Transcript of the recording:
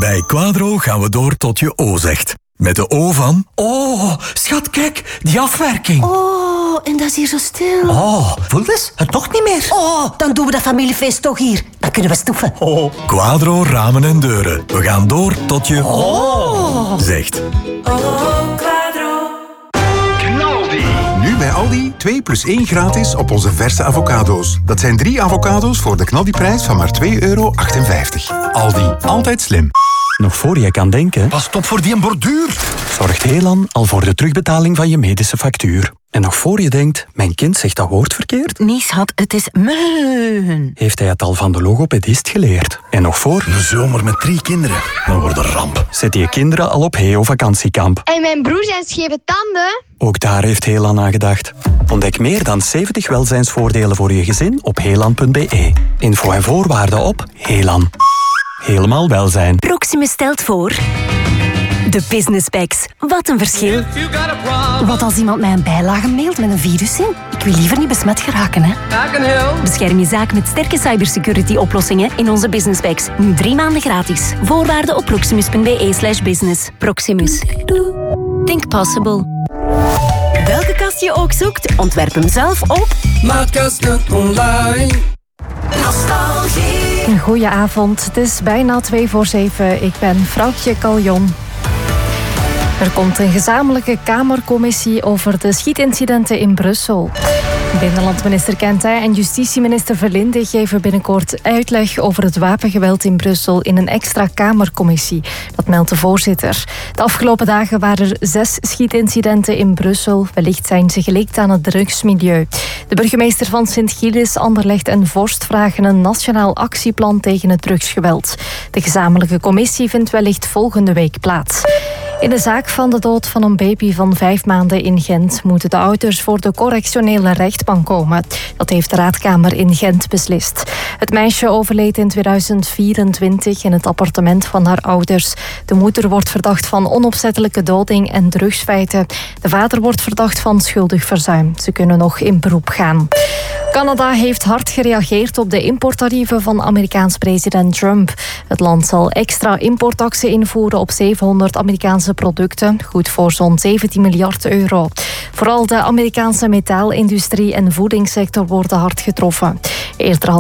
Bij Quadro gaan we door tot je O zegt. Met de O van... Oh, schat, kijk, die afwerking. Oh, en dat is hier zo stil. Oh, voel eens, het toch niet meer. Oh, dan doen we dat familiefeest toch hier. Dan kunnen we stoeven. Oh. Quadro ramen en deuren. We gaan door tot je O zegt. Nu bij Aldi 2 + 1 gratis op onze verse avocado's. Dat zijn 3 avocado's voor de knaldiprijs van maar €2,58. Aldi, altijd slim. Nog voor je kan denken, Pas op voor die borduur. zorgt Helan al voor de terugbetaling van je medische factuur. En nog voor je denkt, mijn kind zegt dat woord verkeerd, Nee, schat, het is meun. heeft hij het al van de logopedist geleerd. En nog voor, Een zomer met 3 kinderen. Dan wordt een ramp. zet je kinderen al op Heo vakantiekamp. En mijn broer zijn scheve tanden. Ook daar heeft Helan aan gedacht. Ontdek meer dan 70 welzijnsvoordelen voor je gezin op helan.be. Info en voorwaarden op Helan. Helemaal welzijn. Proximus stelt voor... De Business Packs. Wat een verschil. Wat als iemand mij een bijlage mailt met een virus in? Ik wil liever niet besmet geraken, hè. Bescherm je zaak met sterke cybersecurity-oplossingen in onze Business Packs. Nu 3 maanden gratis. Voorwaarden op proximus.be/business. Proximus. Think possible. Welke kast je ook zoekt, ontwerp hem zelf op Maatkasten online. Een goeie avond. Het is bijna 6:45. Ik ben Vrouwtje Caljon. Er komt een gezamenlijke Kamercommissie over de schietincidenten in Brussel. Binnenlandminister Kentij en justitieminister Verlinde geven binnenkort uitleg over het wapengeweld in Brussel in een extra Kamercommissie. Dat meldt de voorzitter. De afgelopen dagen waren er 6 schietincidenten in Brussel. Wellicht zijn ze gelinkt aan het drugsmilieu. De burgemeester van Sint-Gilles, Anderlecht en Vorst vragen een nationaal actieplan tegen het drugsgeweld. De gezamenlijke commissie vindt wellicht volgende week plaats. In de zaak van de dood van een baby van 5 maanden in Gent moeten de ouders voor de correctionele rechtbank komen. Dat heeft de raadkamer in Gent beslist. Het meisje overleed in 2024 in het appartement van haar ouders. De moeder wordt verdacht van onopzettelijke doding en drugsfeiten. De vader wordt verdacht van schuldig verzuim. Ze kunnen nog in beroep gaan. Canada heeft hard gereageerd op de importtarieven van Amerikaans president Trump. Het land zal extra importtaxen invoeren op 700 Amerikaanse producten, goed voor zo'n €17 miljard. Vooral de Amerikaanse metaalindustrie en voedingssector worden hard getroffen. Eerder had